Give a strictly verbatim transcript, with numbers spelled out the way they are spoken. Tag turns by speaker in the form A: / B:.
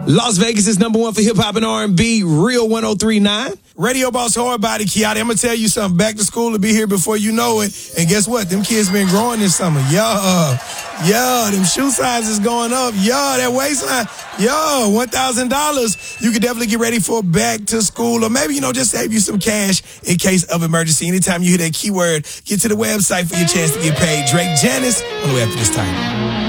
A: Las Vegas is number one for hip-hop and R and B, Real one oh three point nine.
B: Radio Boss Hard Body, Kiati. I'm going to tell you something. Back to school will be here before you know it. And guess what? Them kids been growing this summer. Yeah. Yeah. Them shoe sizes going up. Yeah. That waistline. Yeah. one thousand dollars. You can definitely get ready for back to school. Or maybe, you know, just save you some cash in case of emergency. Anytime you hear that keyword, get to the website for your chance to get paid. Drake Janice on the way after this time.